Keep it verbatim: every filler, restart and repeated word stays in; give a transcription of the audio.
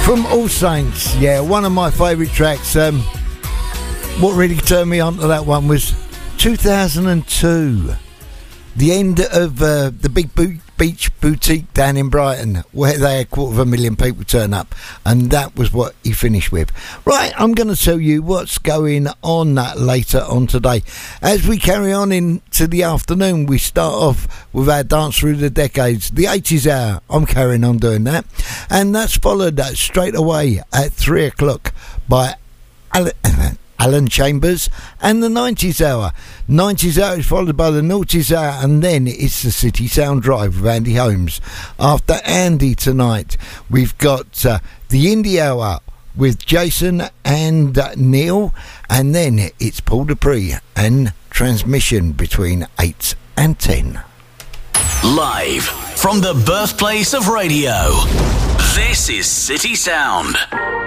From All Saints, yeah, one of my favourite tracks. Um, what really turned me on to that one was two thousand two, the end of uh, the Big Bo- Beach Boutique down in Brighton, where they had a quarter of a million people turn up, and that was what he finished with. Right, I'm going to tell you what's going on that later on today. As we carry on into the afternoon, we start off with our dance through the decades, the eighties hour. I'm carrying on doing that, and that's followed that straight away at three o'clock by Alan, Alan Chambers and the nineties hour. nineties hour is followed by the noughties hour, and then it's the City Sound Drive with Andy Holmes. After Andy tonight, we've got uh, the Indie hour with Jason and uh, Neil, and then it's Paul Dupree and Transmission between eight and ten. Live from the birthplace of radio, this is City Sound.